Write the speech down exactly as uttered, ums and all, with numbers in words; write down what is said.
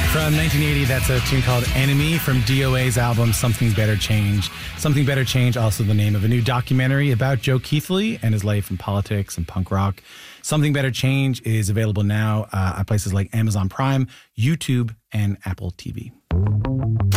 From nineteen eighty, that's a tune called Enemy from D O A's album Something Better Change. Something Better Change, also the name of a new documentary about Joe Keithley and his life in politics and punk rock. Something Better Change is available now uh, at places like Amazon Prime, YouTube, and Apple T V.